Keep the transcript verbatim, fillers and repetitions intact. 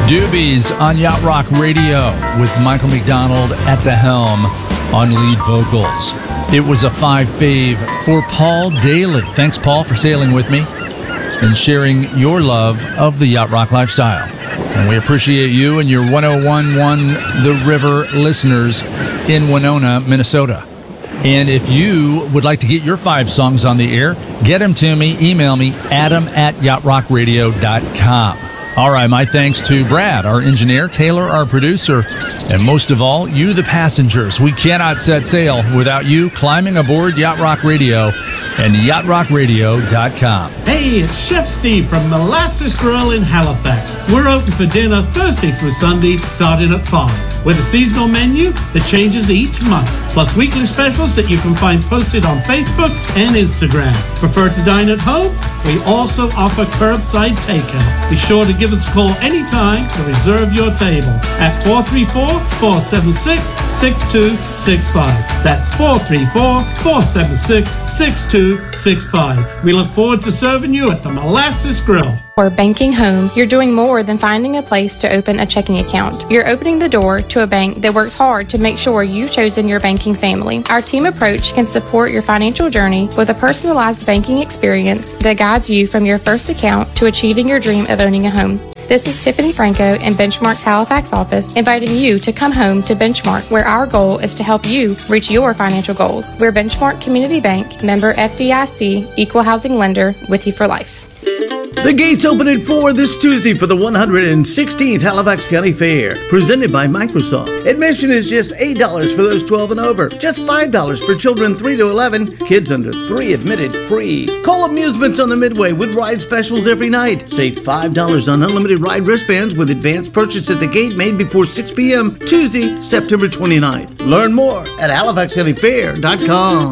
Doobies on Yacht Rock Radio with Michael McDonald at the helm on lead vocals. It was a five fave for Paul Daly. Thanks, Paul, for sailing with me and sharing your love of the Yacht Rock lifestyle. And we appreciate you and your one oh one point one The River listeners in Winona, Minnesota. And if you would like to get your five songs on the air, get them to me. Email me, adam at yacht rock radio dot com. All right, my thanks to Brad, our engineer, Taylor, our producer, and most of all, you, the passengers. We cannot set sail without you climbing aboard Yacht Rock Radio and yacht rock radio dot com. Hey, it's Chef Steve from Molasses Grill in Halifax. We're open for dinner Thursday through Sunday, starting at five, with a seasonal menu that changes each month, plus weekly specials that you can find posted on Facebook and Instagram. Prefer to dine at home? We also offer curbside takeout. Be sure to give us a call anytime to reserve your table at four three four, four seven six, six two six five. That's four three four, four seven six, six two six five. We look forward to serving you at the Molasses Grill. Or banking home, you're doing more than finding a place to open a checking account. You're opening the door to a bank that works hard to make sure you've chosen your banking family. Our team approach can support your financial journey with a personalized banking experience that guides you from your first account to achieving your dream of owning a home. This is Tiffany Franco in Benchmark's Halifax office, inviting you to come home to Benchmark, where our goal is to help you reach your financial goals. We're Benchmark Community Bank, member F D I C, equal housing lender, with you for life. The gates open at four this Tuesday for the one hundred sixteenth Halifax County Fair, presented by Microsoft. Admission is just eight dollars for those twelve and over, just five dollars for children three to eleven, kids under three admitted free. Cole Amusements on the Midway with ride specials every night. Save five dollars on unlimited ride wristbands with advanced purchase at the gate made before six p.m. Tuesday, September twenty-ninth. Learn more at halifax county fair dot com.